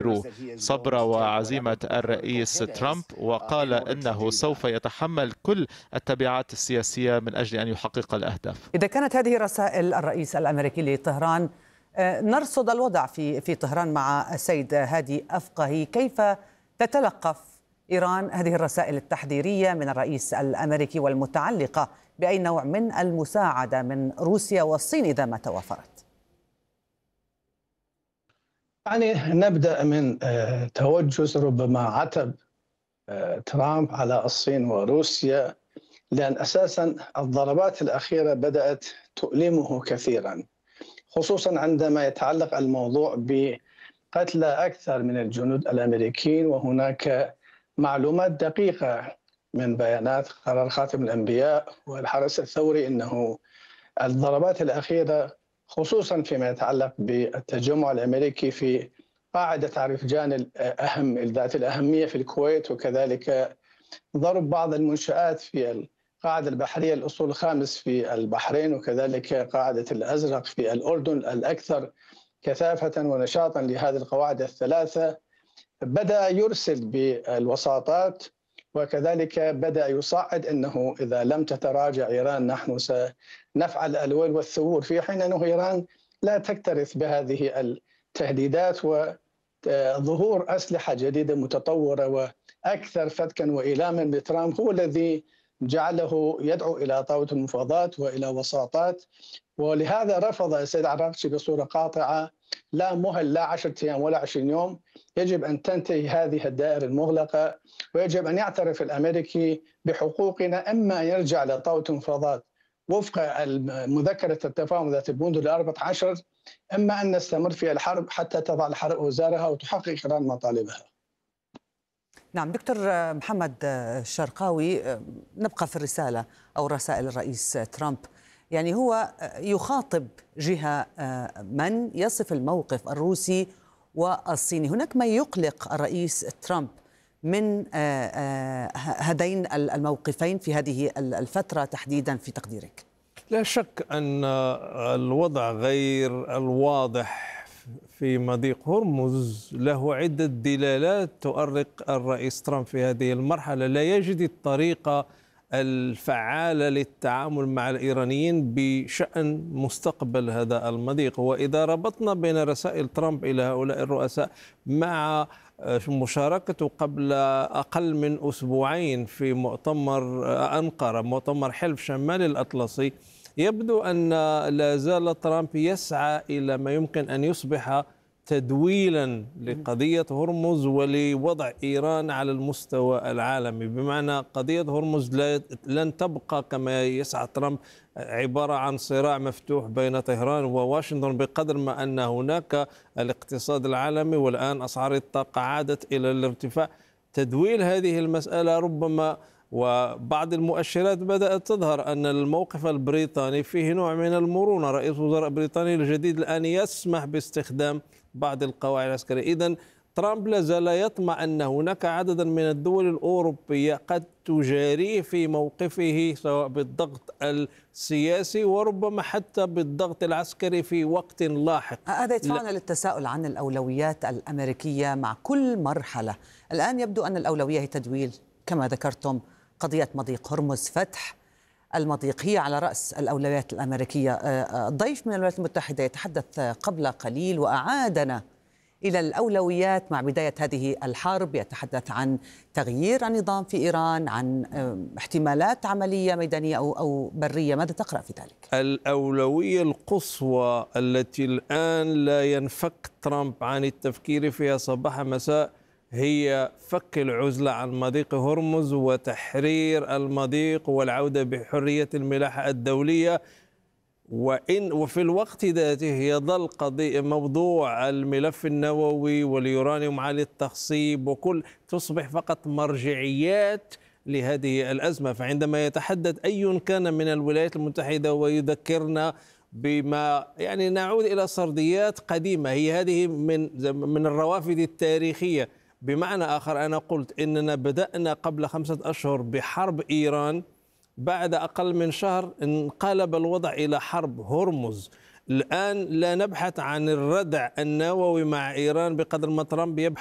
صبر وعزيمة الرئيس ترامب، وقال إنه سوف يتحمل كل التبعات السياسية من أجل أن يحقق الأهداف. إذا كانت هذه رسائل الرئيس الأمريكي لطهران، نرصد الوضع في طهران مع السيد هادي أفقهي. كيف تتلقف إيران هذه الرسائل التحذيرية من الرئيس الأمريكي والمتعلقة بأي نوع من المساعدة من روسيا والصين إذا ما توافرت؟ يعني نبدأ من توجس ربما عتب ترامب على الصين وروسيا، لأن أساسا الضربات الأخيرة بدأت تؤلمه كثيرا، خصوصا عندما يتعلق الموضوع بقتل أكثر من الجنود الأمريكيين. وهناك معلومات دقيقة من بيانات قرار خاتم الأنبياء والحرس الثوري أنه الضربات الأخيرة خصوصا فيما يتعلق بالتجمع الأمريكي في قاعدة عرفجان الأهم ذات الأهمية في الكويت، وكذلك ضرب بعض المنشآت في القاعدة البحرية الأصول الخامس في البحرين، وكذلك قاعدة الأزرق في الأردن الأكثر كثافة ونشاطا لهذه القواعد الثلاثة. بدأ يرسل بالوساطات، وكذلك بدأ يصعد أنه إذا لم تتراجع إيران نحن سنفعل الويل والثبور، في حين أنه إيران لا تكترث بهذه التهديدات وظهور أسلحة جديدة متطورة وأكثر فتكا وإيلاما لترامب هو الذي جعله يدعو إلى طاولة المفاوضات وإلى وساطات. ولهذا رفض السيد عراقشي بصورة قاطعة لا مهل، لا 10 أيام ولا 20 يوم، يجب أن تنتهي هذه الدائرة المغلقة، ويجب أن يعترف الأمريكي بحقوقنا، أما يرجع لطاولة المفاوضات وفق مذكرة التفاهم ذات البندق 14، أما أن نستمر في الحرب حتى تضع الحرب أوزارها وتحقق إيران مطالبها. نعم دكتور محمد الشرقاوي، نبقى في الرسالة أو رسائل الرئيس ترامب. يعني هو يخاطب جهة من يصف الموقف الروسي والصيني. هناك ما يقلق الرئيس ترامب من هذين الموقفين في هذه الفترة تحديدا في تقديرك؟ لا شك أن الوضع غير الواضح في مضيق هرمز له عدة دلالات تؤرق الرئيس ترامب في هذه المرحلة. لا يجد الطريقة الفعالة للتعامل مع الإيرانيين بشأن مستقبل هذا المضيق. وإذا ربطنا بين رسائل ترامب إلى هؤلاء الرؤساء مع مشاركته قبل أقل من أسبوعين في مؤتمر أنقرة، مؤتمر حلف شمال الأطلسي، يبدو أن لا زال ترامب يسعى إلى ما يمكن أن يصبح تدويلا لقضية هرمز ولوضع إيران على المستوى العالمي. بمعنى قضية هرمز لن تبقى كما يسعى ترامب عبارة عن صراع مفتوح بين طهران وواشنطن، بقدر ما أن هناك الاقتصاد العالمي والآن أسعار الطاقة عادت إلى الارتفاع. تدويل هذه المسألة ربما، وبعض المؤشرات بدأت تظهر أن الموقف البريطاني فيه نوع من المرونة. رئيس وزراء بريطانيا الجديد الآن يسمح باستخدام بعض القواعد العسكرية. إذن ترامب لا زال يطمع أن هناك عددا من الدول الأوروبية قد تجاريه في موقفه، سواء بالضغط السياسي وربما حتى بالضغط العسكري في وقت لاحق. هذا يدفعنا للتساؤل عن الأولويات الأمريكية مع كل مرحلة. الآن يبدو أن الأولوية هي تدويل كما ذكرتم قضية مضيق هرمز، فتح المضيق هي على رأس الأولويات الأمريكية. الضيف من الولايات المتحدة يتحدث قبل قليل وأعادنا إلى الأولويات مع بداية هذه الحرب، يتحدث عن تغيير النظام في إيران، عن احتمالات عملية ميدانية أو برية. ماذا تقرأ في ذلك؟ الأولوية القصوى التي الآن لا ينفك ترامب عن التفكير فيها صباح مساء هي فك العزلة عن مضيق هرمز وتحرير المضيق والعودة بحرية الملاحة الدولية. وفي الوقت ذاته يظل موضوع الملف النووي واليورانيوم عالي التخصيب وكل تصبح فقط مرجعيات لهذه الأزمة. فعندما يتحدث أي كان من الولايات المتحدة ويذكرنا بما يعني نعود إلى سرديات قديمة، هي هذه من الروافد التاريخية. بمعنى آخر أنا قلت إننا بدأنا قبل 5 أشهر بحرب إيران، بعد أقل من شهر انقلب الوضع إلى حرب هرمز. الآن لا نبحث عن الردع النووي مع إيران بقدر ما ترامب يبحث